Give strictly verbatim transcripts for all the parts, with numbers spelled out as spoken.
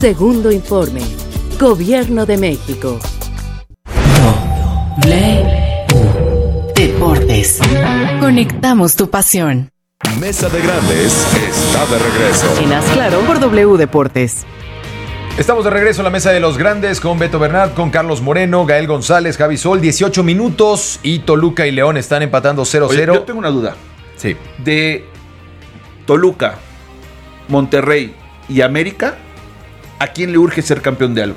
Segundo informe. Gobierno de México. W Deportes. Conectamos tu pasión. Mesa de Grandes está de regreso. En Haz Claro por W Deportes. Estamos de regreso a la Mesa de los Grandes con Beto Bernat, con Carlos Moreno, Gael González, Javi Sol. dieciocho minutos y Toluca y León están empatando cero cero. Yo tengo una duda. Sí. De Toluca, Monterrey y América, ¿a quién le urge ser campeón de algo?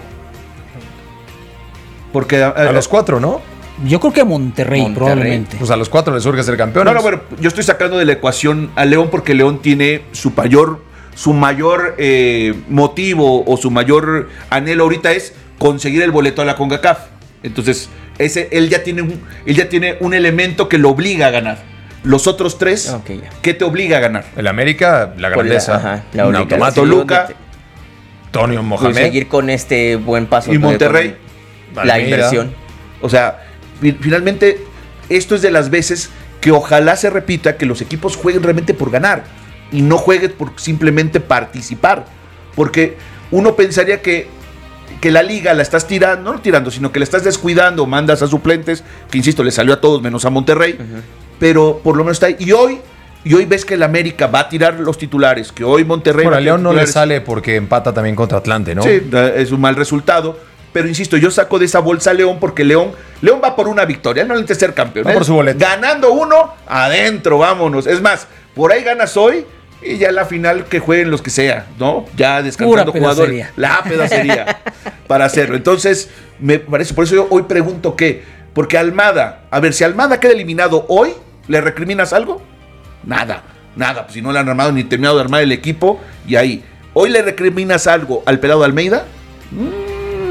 Porque a, a, a los cuatro, ¿no? Yo creo que a Monterrey, Monterrey, probablemente. Pues a los cuatro les urge ser campeones. No, no, bueno, yo estoy sacando de la ecuación a León porque León tiene su mayor, su mayor eh, motivo o su mayor anhelo ahorita es conseguir el boleto a la CONCACAF. Entonces, ese, él ya tiene un, él ya tiene un elemento que lo obliga a ganar. Los otros tres, okay, ¿qué te obliga a ganar? El América, la grandeza, la, ajá, la un automático. Toluca, Tonio Mohamed. Seguir con este buen paso. Y Monterrey, la inversión. O sea, finalmente, esto es de las veces que ojalá se repita que los equipos jueguen realmente por ganar y no jueguen por simplemente participar. Porque uno pensaría que, que la liga la estás tirando, no tirando, sino que la estás descuidando, mandas a suplentes, que insisto, le salió a todos menos a Monterrey, uh-huh. pero por lo menos está ahí. Y hoy, y hoy ves que el América va a tirar los titulares, que hoy Monterrey... Bueno, a León no le sale porque empata también contra Atlante, ¿no? Sí, es un mal resultado. Pero insisto, yo saco de esa bolsa a León porque León, León va por una victoria, no necesita ser campeón. Va por su boleto. Ganando uno, adentro, vámonos. Es más, por ahí ganas hoy y ya la final que jueguen los que sea, ¿no? Ya descansando jugadores. La pedacería para hacerlo. Entonces, me parece, por eso yo hoy pregunto qué. Porque Almada, a ver, si Almada queda eliminado hoy, ¿le recriminas algo? Nada, nada. Pues si no le han armado ni terminado de armar el equipo, y ahí. ¿Hoy le recriminas algo al pelado Almeida? Mm.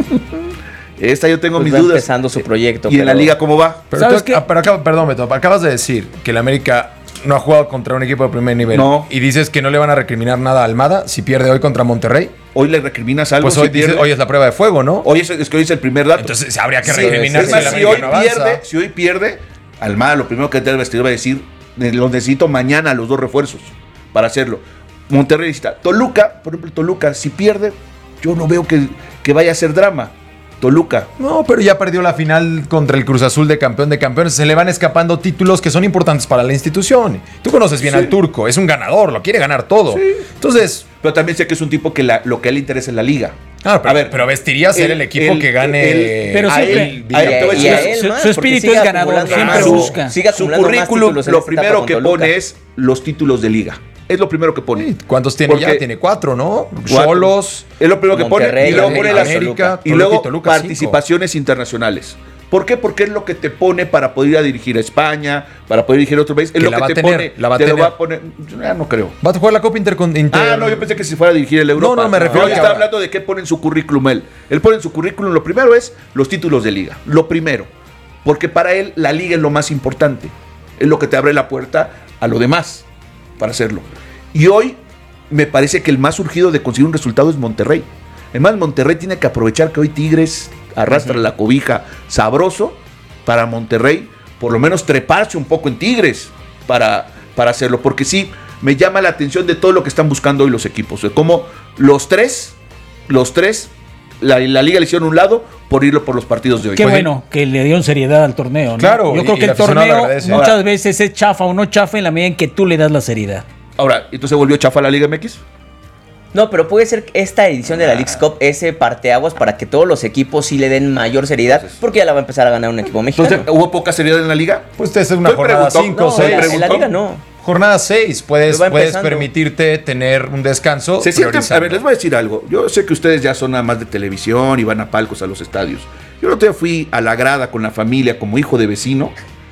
Esta yo tengo pues mis va dudas. Empezando su proyecto. ¿Y pero... en la liga cómo va? Pero, tú, pero acá, perdón, Beto, acabas de decir que el América no ha jugado contra un equipo de primer nivel. No. Y dices que no le van a recriminar nada a Almada si pierde hoy contra Monterrey. Hoy le recriminas algo. Pues si hoy, dices, hoy es la prueba de fuego, ¿no? Hoy es, es que hoy es el primer dato. Entonces habría que sí, recriminar es más, si, si hoy no pierde, si hoy pierde, Almada lo primero que te va a decir, los necesito mañana los dos refuerzos para hacerlo. Monterrey está. Toluca, por ejemplo, Toluca, si pierde, yo no veo que, que vaya a ser drama. Toluca. No, pero ya perdió la final contra el Cruz Azul de campeón de campeones. Se le van escapando títulos que son importantes para la institución. Tú conoces bien sí. al turco, es un ganador, lo quiere ganar todo. Sí. Entonces, pero también sé que es un tipo que la, lo que a él le interesa es la liga. Ah, pero, a ver, pero vestiría ser el, el equipo el, que gane. El, pero a siempre, él, a él, y a él, su, más, su espíritu es ganador, siempre su, busca. Siga su currículum, lo primero que pone es los títulos de liga. Es lo primero que pone. ¿Cuántos tiene ya? Tiene cuatro, ¿no? Solos. Es lo primero que Monterrey, pone. Y luego pone las América, y luego y Toluca, participaciones cinco. Internacionales. ¿Por qué? Porque es lo que te pone para poder ir a dirigir a España, para poder dirigir a otro país. Es lo que te tener, pone. La va te tener. lo va a poner. Ya no creo. ¿Va a jugar la Copa Intercontinental? Inter... Ah, no, yo pensé que si fuera a dirigir el Europa. No, no, me refiero no, a. Yo estaba hablando de qué pone en su currículum él. Él pone en su currículum, lo primero es los títulos de liga. Lo primero. Porque para él la liga es lo más importante. Es lo que te abre la puerta a lo demás para hacerlo. Y hoy me parece que el más urgido de conseguir un resultado es Monterrey. Además, Monterrey tiene que aprovechar que hoy Tigres arrastra uh-huh. la cobija sabroso para Monterrey, por lo menos treparse un poco en Tigres para, para hacerlo. Porque sí, me llama la atención de todo lo que están buscando hoy los equipos. De cómo los tres, los tres, la, la liga le hicieron un lado por irlo por los partidos de hoy. Qué pues, bueno que le dieron seriedad al torneo, ¿no? Claro. Yo y, creo que el torneo muchas Ahora, veces es chafa o no chafa en la medida en que tú le das la seriedad. Ahora, ¿entonces volvió chafa la Liga M X? No, pero puede ser esta edición de la Leagues Cup ese parteaguas para que todos los equipos sí le den mayor seriedad, porque ya la va a empezar a ganar un equipo mexicano. Entonces, ¿hubo poca seriedad en la Liga? Pues es una jornada cinco o seis. En la Liga no. Jornada seis, puedes, puedes permitirte tener un descanso. Se sienten, a ver, les voy a decir algo. Yo sé que ustedes ya son nada más de televisión y van a palcos a los estadios. Yo el otro día fui a la grada con la familia como hijo de vecino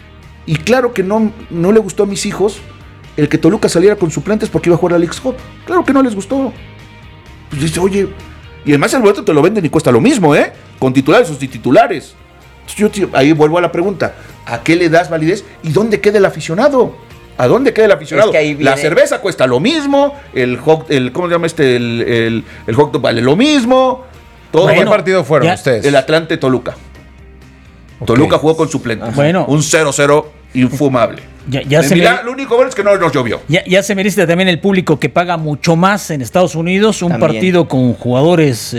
y claro que no, no le gustó a mis hijos el que Toluca saliera con suplentes porque iba a jugar a la Leagues Cup. Claro que no les gustó. Pues dice, oye, y además el boleto te lo venden y cuesta lo mismo, ¿eh? Con titulares o sin titulares. Entonces yo ahí vuelvo a la pregunta, ¿a qué le das validez? ¿Y dónde queda el aficionado? ¿A dónde queda el aficionado? Es que ahí viene... La cerveza cuesta lo mismo, el hot, el ¿cómo se llama este? El, el, el hot dog vale lo mismo. Todo. ¿Qué partido fueron ya, ustedes? El Atlante Toluca. Okay. Toluca jugó con suplentes. Bueno. Un cero cero infumable. Ya, ya En se Milán, me- lo único bueno es que no nos llovió. Ya, ya se merece también el público que paga mucho más en Estados Unidos, un También. partido con jugadores